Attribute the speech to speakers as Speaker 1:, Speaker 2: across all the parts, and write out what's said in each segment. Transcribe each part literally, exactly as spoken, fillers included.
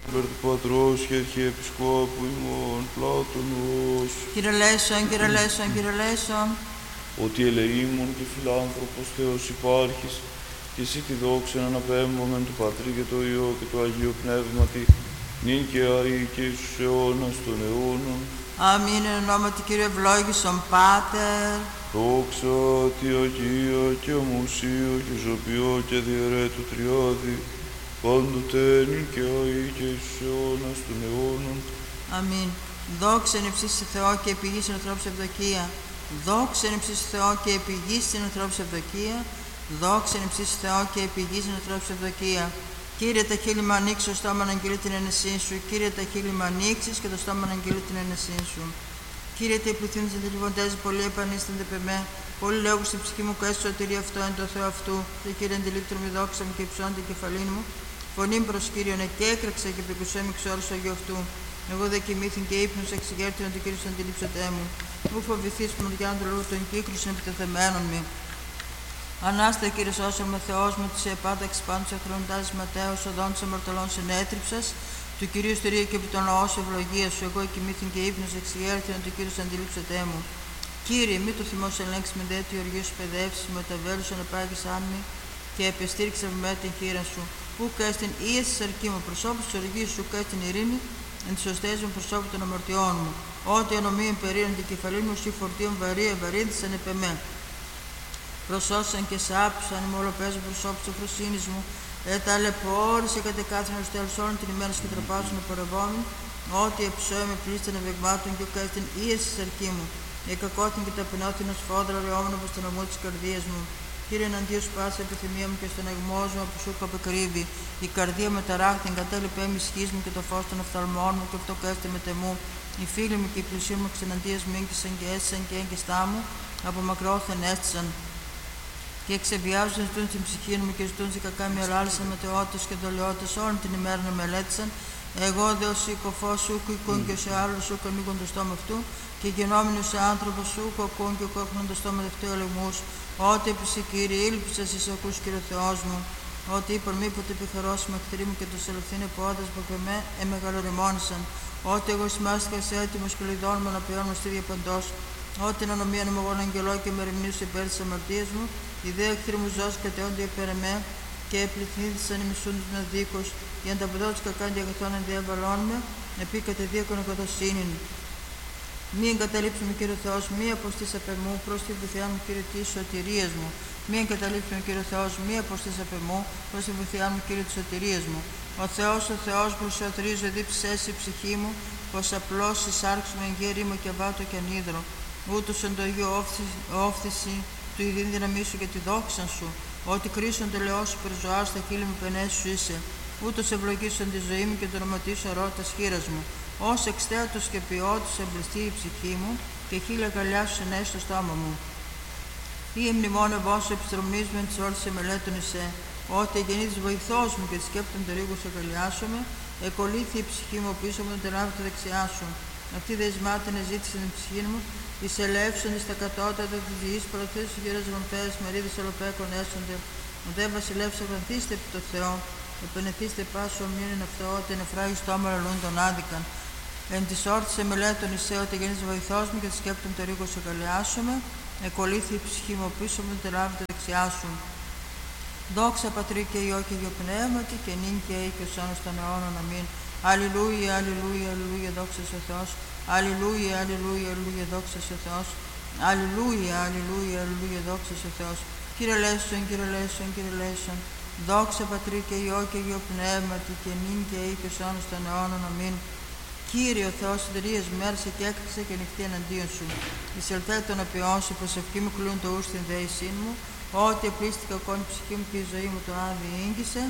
Speaker 1: υπέρ του Πατρός και Αρχιεπισκόπου ημών Πλάτωνος.
Speaker 2: Κύριε Λέησον, Κύριε Λέησον, Κύριε Λέησον.
Speaker 1: Ότι ελεήμων και φιλάνθρωπος Θεός υπάρχεις, και εσύ τη δόξα αναπέμπομεν του Πατρί και το Υιό και το Αγίου Πνεύματι, νυν και αεί και εις τους αιώνας των αιώνων.
Speaker 2: Αμήν εν ονόματι Κύριε ευλόγησον Πάτερ.
Speaker 1: Δόξα τη Αγία και ομουσία και ζωπιό και διαιρέτου τριάδη, πάντοτε νυν και αεί και εις τους αιώνας των αιώνων.
Speaker 2: Αμήν. Δόξα εν υψίστη Θεό και επιγής εν ανθρώπους ευδοκία. Δόξα εν υψίστη Θεό και επιγής εν ανθρώπους ευδοκία. Δόξα εν υψίστη Θεό και επιγής εν ανθρώπους ευδοκία. Κύριε, τα χείλη μου ανοίξει, το στόμα να αγγείλει την ένεσή σου. Κύριε, τα χείλη μου ανοίξει και το στόμα να αγγείλει την ένεσή σου. Κύριε, τι πληθύνεις εν τελειβοντές, πολύ επανίστανται πεμέ. Πολύ λέγω στην ψυχή μου, καίσου σωτηρία αυτό εν το Θεό αυτού. Και Κύριε, αντιλήπτρο με δόξα μου και υψώνει την κεφαλή μου. Φωνή μου προς Κύριον, και έκραξε και πικουσέ με εξ όρους Αγίου αυτού. Εγώ δε κοιμήθην και ύπνος εξηγέρτην ότι Κύριος αντιλήψωτέ μου. Μου φοβηθείς που μοριά του λόγου των κύκλων επιτεθεμένων μου. Ανάστα, Κύριε, όσον με Θεός μου, τη επάταξη πάνω σε χρονιτάζει Ματέος, οδόν της αμαρτωλών συνέτριψας, του Κυρίου στερία και επί τον λαό σου ευλογία σου. Εγώ κοιμήθην και ύπνος εξηγέρτην ότι Κύριος αντιλήψωτέ μου. Κύριε, μη το θυμό ελέγξει με δε τη οργή σου παιδεύσει, με τα βέλου σου αναπάγει άνμη και επιστήριξε με την χείρα σου. Ουκ έστειν ίεση αρκή μου, προσώπου τη οργή σου, ουκ έστειν ειρήνη, εν τη σωστέ μου προσώπου των αμαρτιών μου. Ό,τι ανομίων περίων την κεφαλή μου, σου φορτίων βαρύ, ευαρύνθησαν επεμέ. Προσώσαν και σ' άπησαν, είμαι ολοπαίζω προσώπου τη αφροσύνη μου. Ε, ταλαιπώρησε κατεκάθρον ω τέλο όλων την ημέρα και τραπάζουν απορρευόμην. Ό,τι εψώε με πλήστην ευεγμάτων και ουκ έστειν ίεση αρκή μου. Η κακόθεν και ταπεινόθεν ω φόδρα ρεόμενο προ τον ομού τη καρδία μου. Κύριε, εναντίον σου πάσα επιθυμία μου και στον αγμό μου που σου απεκρύβει. Η καρδία με ταράχτην κατέλειπε με ισχύ μου και το φως των οφθαλμών μου και αυτό καίστε με τεμού. Οι φίλοι μου και οι πλησίοι μου ξεναντίας μου έγκυσαν και έσυσαν και έγκυστά μου από μακρόθεν έστησαν. Και εξεβιάζουν ζητούν στην ψυχή μου και ζητούν σε κακά μυαλάλισαν μετεότητες και δολιότητες όλη την ημέρα να μελέτησαν. Εγώ δε ως οικοφό σου, κουικούν και σε άλλο σου ανοίγουν το στόμα αυτού, και γενόμενο σε άνθρωπο σου, κοκούν και κόχνουν το στόμα δευτέου ελεγμού. Ό,τι επισή Κύριε, ήλπισε εις ακούς Κύριε Θεός μου. Ό,τι είπαν μήποτε επιχαρώσουμε εχθροί μου και τους ελευθύνε πόδες που από εμέ εμεγαλοριμόνησαν. Ό,τι εγώ σημάστηκα σε έτοιμος και λιδών μου να ποιώνω στη διαπαντός. Ό,τι εν ονομία νομογόν αγγελό και μεριμνήσου υπέρ της αμαρτίας μου. Οι δε εχθροί μου ζώσει κατεόνται υπέρ εμέ και επληθύνθησαν οι μισούντες με δίκος. Για να τα ποδό τους κακάν διαγαθών ενδιαβαλών με, επί κατεδίακον εκοδοσύνην. Μη εγκαταλείψουμε, Κύριε Θεός, μη αποστείς απ' εμού, προς τη βοηθειά μου, Κύριε, της σωτηρίας μου. Μη εγκαταλείψουμε, Κύριε Θεός, μη αποστείς απ' εμού, προς τη βοηθειά μου, Κύριε, της σωτηρίας μου. Ο Θεός, ο Θεός μου, σε οθρίζω, δίψες η ψυχή μου, πως απλώς εισάρξουμε εν γέρι μου και βάτω και ανίδρο. Ούτως εν το Αγίο όφθηση του η δύναμή σου και τη δόξα σου, ότι κρίσον τελεός σου περζωά στα χείλη μου πενές σου είσαι. Ούτως ευλογήσον τη ζωή μου και το ονοματί σου αρώτας χείρας μου. Ως εξτέατος και ποιότος εμπληστεί η ψυχή μου και χίλια καλιά σου ενέσει στο στόμα μου. Ή μνημόν ευών σου επιστρομίζουμε της όλης εμελέτων εσέ. Ότι γεννήτης βοηθός μου και σκέπτον το ρίγο σου αγκαλιάσομαι, εκολύθη η ψυχή μου πίσω μου τον λάβει το δεξιά σου. Αυτή δεσμάτων ζήτησε την ψυχή μου, εις ελεύσον εις τα κατώτατα της γης, προωθήσεις σου γύρω γονφές, μερίδες ολοπέκων έσονται. Ο δε βασιλεύς αγανθήστε επί το Θεό, επενεθήστε πάσο ομοίων αυτό, ότι νεφράγει στόμα λαλούν τον άδικαν. Εν της όρτης εμελέτων εισέ, ότι γεννείς βοηθός μου και τη σκέπτον το ρίγο σου αγκαλιάσομαι, εκολύθη η ψυχή μου πίσω μου τον λάβει το δεξιά σου. Δόξα Πατρί και Υιό και Υιό Πνεύματι και νυν και αεί και ως αιώνας των αιώνων. Αμήν. Αλληλούια, αλληλούια, αλληλούια, δόξα σε ο Θεός. Αλληλούια, αλληλούια, αλληλούια, δόξα σε ο Θεός. Αλληλούια, αλληλούια, αλληλούια, δόξα σε ο Θεός. Κύριε Λέησον, Κύριε Λέησον, Κύριε Λέησον. Δόξα Πατρί και Υιό και Υιό Πνεύματι και νυν και αεί και ως αιώνας των αιώνων. Αμήν. Κύριε ο Θεός συντηρίας μου μέρασε και έκρηξε και νυχτή εναντίον σου. Εισελθέ των απειών σου, προσευχή μου κλούν το ου στην δέησή μου. Ό,τι επλήστηκα κόνη ψυχή μου και η ζωή μου το άδει ήγγισε.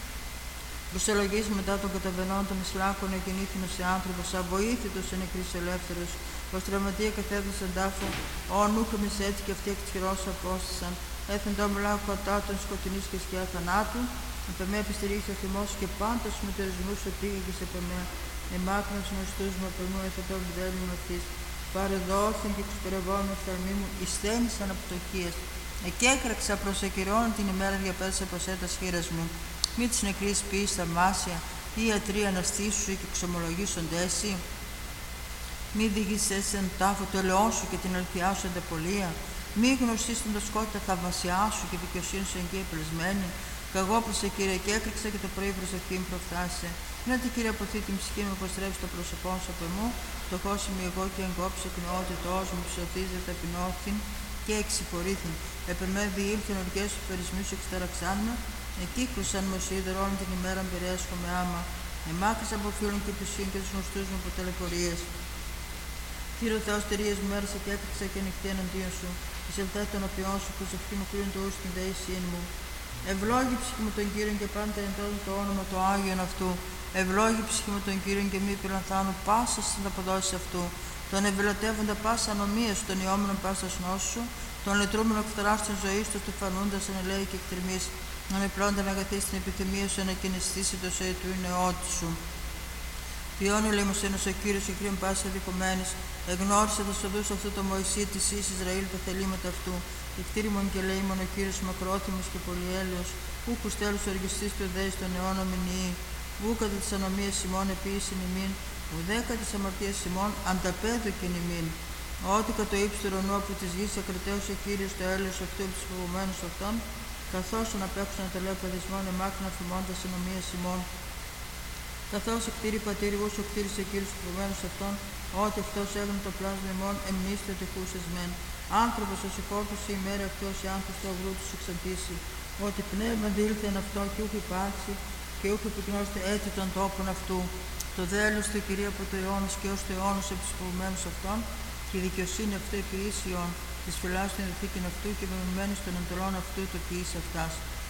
Speaker 2: Προσελογής μετά των καταβενών των Ισλάκων εγεννήθηνος σε άνθρωπος, αβοήθητος σε νεκρής ελεύθερος. Πως τραυματία καθέδωσαν τάφο, ω νούχαμις έτσι και αυτοί εκ της χειρός απόστησαν. Έθεν το μιλάω κατά των σκοτεινής και σκιά θανάτου. Επ' εμέ επιστηρίζει ο θυμός και πάντως με τερισμούς σου πήγαγες επ' εμέ. Εμάκρυνος γνωστούς μου απ' εμού εφετό βδέλμου αυτής. Παρεδόθην και εξυπηρευών οφθαλμοί μου εισθένησαν από πτωχίες. Εκέκραξα προς ακυρώνω την ημέρα διαπέτασα προς έτας χείρας μου. Μη της νεκρής ποιής θαυμάσια, οι ιατροί αναστήσου και ξομολογήσονται εσύ. Μη διηγήσεις εν τάφο το ελαιό σου και την αλθιά σου ανταπολία. Μη γνωστείς τον το σκότη τα θαυμασιά σου και δικαιοσύνη σου εκεί επελεσμένη. Καγώ προς σε Κύριε και έκρυξα και το πρωί προσευχή μου προφθάσε. Να τη Κύριε αποθεί την ψυχή μου, υποστρέψει το πρόσωπό σου από εμού. Φτωχός είμαι εγώ και εγκόψε εκνεότητός μου, ψωθίζε ταπεινώθην και εξυπορήθην. Επεμέ διήλθεν οργές του περισμού σου εξταραξάν με. Εκύκλωσαν με σίδερο όλη την ημέρα μπερέσχω με άμα. Εμάκρυσα από φίλων και πισίν και τους γνωστούς μου από ταλαιπωρίες. Κύριο Θεός τερίες μου μέρισε και έκρυξα και νυχτή εναντίον σου. Εις ελτά των οποίων σου προσευχή μου κρίνουν το ούς την δεήσίν μου. Ευλόγη ψυχή μου τον Κύριον και πάντα εντός το όνομα του Άγιον αυτού. Ευλόγη ψυχή μου τον Κύριον και μη πυρανθάνου πάσα στις αποδόσεις αυτού. Τον ευελωτεύοντα πάσα ανομία σου, τον ιόμενον πάσα νόσου σου, τον λυτρούμενο φθορά στην ζωή του, του φανούντα εν ελέη και εκτριμής. Να με πλώντα να αγαθείς την επιθυμία σου, να κινηστήσει το σέι του νεότη σου. Ποιόν ελεημοσύνος ο Κύριος και κρύον πάση αδικομένης, εγνώρισε τους οδούς αυτού το Μωυσή της εις Ισραήλ τα θελήματα αυτού. Εκτήρημον και λέημον ο Κύριος μακρόθυμος και πολυέλεος, ούκους τέλους οργιστής του δέης των αιώνων μηνύει, ούκατα της ανομίας ημών επίσην ημίν, ουδέκα της αμαρτίας ημών ανταπέδου και ημίν. Ότι κατ' το ύψος του ουρανού από της γης ακρατέωσε Κύριος το έλεος αυτού από τους φοβωμένους αυτών, καθώς να παίξουν να τελέπαδισμόν εμάκρυνα φημώντας ανομίας ημών. Καθώς εκτήρη πατήρι όσο εκτήρησε Κύριος του φοβωμένους αυτών, ότι αυτός έγινε το πλάσμα ημών εμνήστε τεχούσες μεν. Άνθρωπος ως εφόρτωσε η μέρα αυτός οι άνθρωπος του αγρού τους εξαντήσει, ότι πνεύμα δήλθε εν αυτό και ούχ υπάρξει και ούχ επικνώστε έτσι των τόπων αυτού. Το δέλος του Κυρία από το αιώνας και ως το αιώνας από τους φοβωμένους αυτών, και η δικαιοσύνη αυτού επί ίσιον, της φυλάς των ειδηθήκην αυτού και βεβαιωμένης των εντολών αυτού το ποιής αυτάς.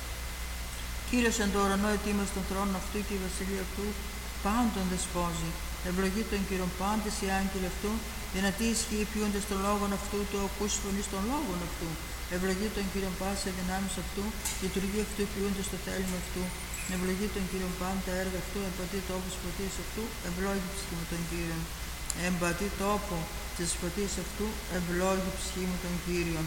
Speaker 2: Κύριος εν το ουρανό ετοίμας των θρόνων αυτού και η βασιλεία αυτού πάντων δεσπόζει. Ευλογεί τον Κύριον πάντες οι άγγελοι αυτού, δυνατοί ισχύει ποιούντες των λόγων αυτού, το ακούς φωνής των λόγων αυτού. Ευλογεί τον Κύριον πάσα δυνάμεις αυτού, λειτουργεί αυτού ποιούντες το θέλημα αυτού. Ευλογεί τον Κύριον πάντα έργα αυτού, εμπατεί τόπο της ποτής αυτού, ευλόγει ψυχή μου τον Κύριον. Εμπατεί τόπο της ποτής αυτού, ευλόγει ψυχή μου τον Κύριον.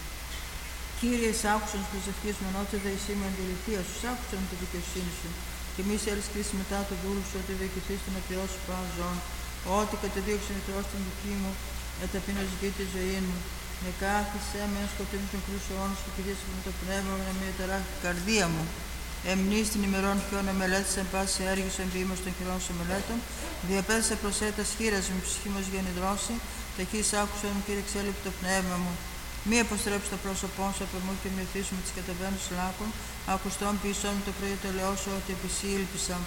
Speaker 2: Κύριε, σ' άκουσαν τις προσευχές μου, ενώτε δε εσύ με αντιληφθία σου, σ' άκουσαν τη δικαιοσύνη σου. Και μη σε έλεις κρίση μετά το δούλου σου, ότι διοικηθείς τον απειό σου πάζον, ότι κατεδίωξε νεκρός την δική μου, εταπεινωζητή τη ζωή μου. Με κάθισε με ένα σκοτεινό των κρούσεών σου, και δίεσαι με το πνεύμα μου να μην ταράχει η καρδία μου. Εμνείς την ημερών χιόνα μελέτησε εν πάση έργης εν ποίημος των χειρών σου μελέτων, διαπέδεσε προσέτας χείρας μου, ψυχή μας για νηδρώσει, ταχύς άκουσον μου, Κύριε, εξέλιπε το πνεύμα μου. Μη αποστρέψει το πρόσωπό σου από μου και μυθίσου με τις καταβαίνους λάκων, ακουστών πίσω μου το πρωί το λαιό σου, ότι επί σύ ήλπισα.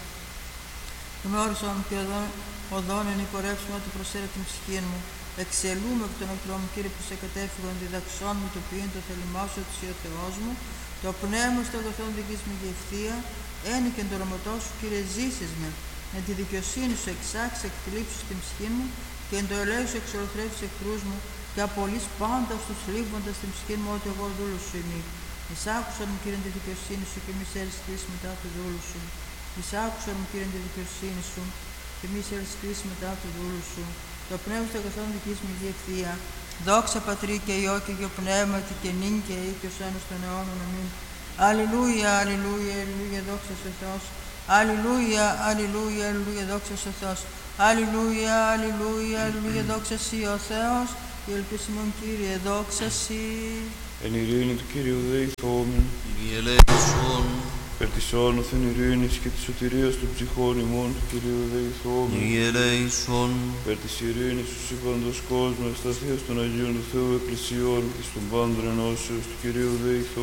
Speaker 2: Γνώρισον μου και οδόν, οδόν εν υπορεύσουμε ότι προσέρα την ψυχή μου. Εξελούμε από τον εχθρό μου, Κύριε, που σε κατέφυγον, διδαξών μου το ποιήν το θέλημά σου, ότι ο Θεός μου. Το πνεύμα στο αγαθόν δικής μου γευθεία, ένικεν το ρωματό σου, Κύριε, ζήσεις με. Με τη δικαιοσύνη σου εξάξει, εκτελείψου την ψυχή μου, και εν το ελέη σου εξολοθρεύσει εχθρούς μου, και απολύς πάντα στους λείποντας την ψυχή μου, ότι εγώ δούλος σου είμαι. Εισάκουσαν μου, Κύριε, τη δικαιοσύνη σου, και μη σε έλεις κρίση μετά του δούλου σου. Εισάκουσαν μου, Κύριε, τη δικαιοσύνη σου, και μη σε έλεις κρίση μετά του δούλου σου. Το πνεύμα στο αγαθόν δικής μου ευθεία. Δόξα Πατρί και Υιό και Υιό Πνεύματι και νυν και ή και ως ένας των αιώνων. Αμήν. Αλληλούια, αλληλούια, αλληλούια, δόξα σε Θεός. Αλληλούια, αλληλούια, αλληλούια, δόξα σε Θεός. Αλληλούια, αλληλούια, αλληλούια, δόξα σοι ο Θεός. Και ελπίσιμον, Κύριε, δόξα σοι.
Speaker 1: Εν ειρήνη του Κυρίου δεηθόμεν.
Speaker 3: Κύριε ελέησον.
Speaker 1: Περ της άνωθεν ειρήνης και της σωτηρίας των ψυχών ημών του Κυρίου δεηθόμεν.
Speaker 3: Κύριε ελέησον.
Speaker 1: Περ της ειρήνης του σύμπαντος κόσμου, ευσταθίας των Αγίων του Θεού Εκκλησιών και στον πάντων ενώσεως του Κυρίου δεηθόμεν.